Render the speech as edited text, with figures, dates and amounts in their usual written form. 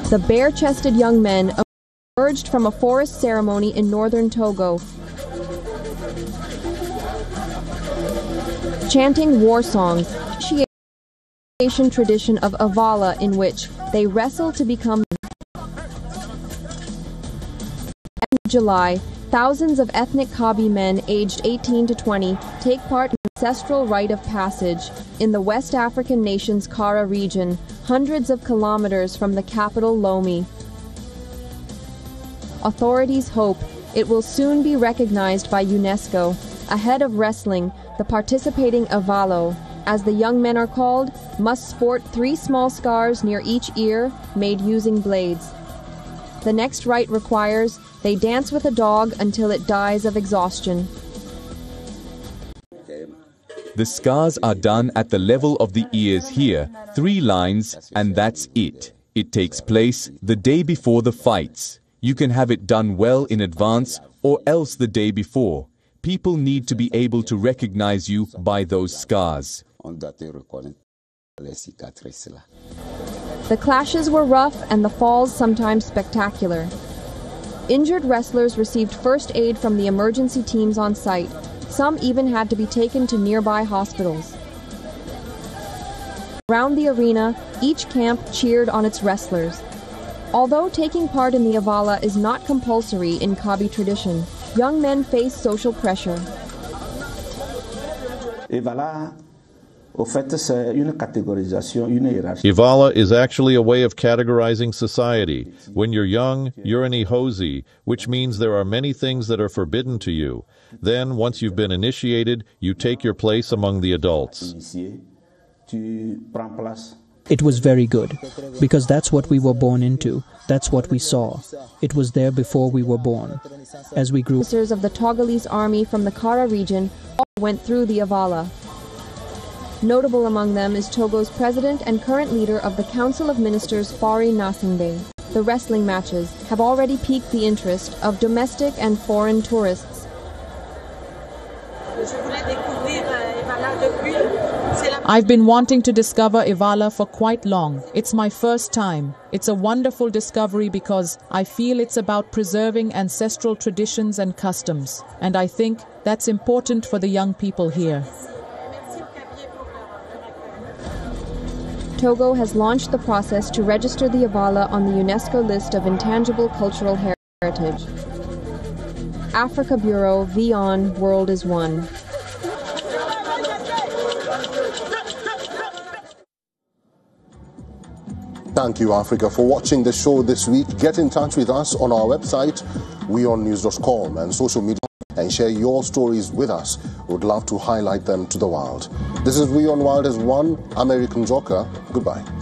The bare-chested young men emerged from a forest ceremony in northern Togo, chanting war songs, initiation tradition of Avala in which they wrestle to become. In July, thousands of ethnic Kabi men aged 18 to 20 take part in the ancestral rite of passage in the West African nation's Kara region, hundreds of kilometers from the capital Lomé. Authorities hope it will soon be recognized by UNESCO. Ahead of wrestling, the participating Avalo, as the young men are called, must sport 3 small scars near each ear, made using blades. The next rite requires they dance with a dog until it dies of exhaustion. The scars are done at the level of the ears here, 3 lines, and that's it. It takes place the day before the fights. You can have it done well in advance or else the day before. People need to be able to recognize you by those scars. The clashes were rough and the falls sometimes spectacular. Injured wrestlers received first aid from the emergency teams on site. Some even had to be taken to nearby hospitals. Around the arena, each camp cheered on its wrestlers. Although taking part in the Avala is not compulsory in Kabi tradition, young men face social pressure. Ivala is actually a way of categorizing society. When you're young, you're an Ihozi, which means there are many things that are forbidden to you. Then, once you've been initiated, you take your place among the adults. It was very good, because that's what we were born into. That's what we saw. It was there before we were born. As we grew, officers of the Togolese army from the Kara region all went through the Avala. Notable among them is Togo's president and current leader of the Council of Ministers, Faure Gnassingbé. The wrestling matches have already piqued the interest of domestic and foreign tourists. I've been wanting to discover Ivala for quite long. It's my first time. It's a wonderful discovery because I feel it's about preserving ancestral traditions and customs. And I think that's important for the young people here. Togo has launched the process to register the Avala on the UNESCO list of intangible cultural heritage. Africa Bureau, VION, World is One. Thank you, Africa, for watching the show this week. Get in touch with us on our website, weonnews.com, and social media, and share your stories with us. We would love to highlight them to the world. This is We on World is One. I'm Eric Njoka. Goodbye.